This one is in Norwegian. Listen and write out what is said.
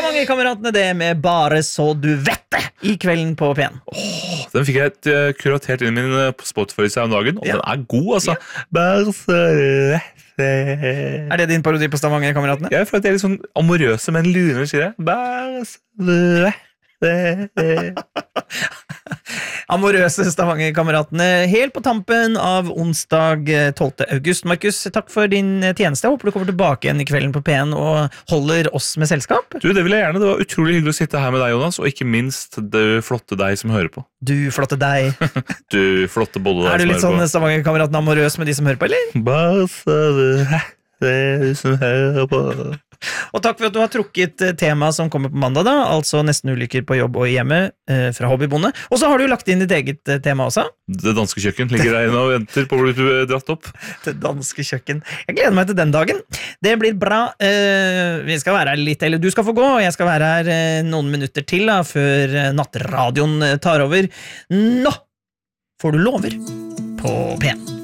Stavanger-kameratene det med Bare så du vet det I kvelden på P1. Den fikk jeg kuratert inn I min Spotify om dagen, og den god, altså. Bare så du vet det. Det din parodi på Stavanger-kameratene? Jeg føler at de litt sånn amorøse, men lunere, sier jeg. Bare så du vet det. Amorøse Stavanger-kameratene helt på tampen av onsdag 12. august. Markus, takk for din tjeneste. Jeg håper du kommer tilbake igjen I kvelden på P1 og holder oss med selskap. Du, det vil jeg gjerne. Det var utrolig hyggelig å sitte her med deg, Jonas, og ikke minst du flotte deg som hører på. Du flotte deg. Du flotte bolle deg du som litt sånn Stavanger-kameratene amorøs med de som hører på, eller? Bare så du som hører på. Og takk for at du har trukket tema som kommer på mandag da, altså nesten ulykker på jobb og hjemme fra Hobbybonde. Og så har du lagt inn ditt eget tema også. Det danske kjøkken ligger der inne og venter på å bli dratt opp. Det danske kjøkken. Jeg gleder meg til den dagen. Det blir bra. Vi skal være her litt, eller du skal få gå, og jeg skal være her noen minutter til da, før nattradioen tar over. Nå får du lover på P1.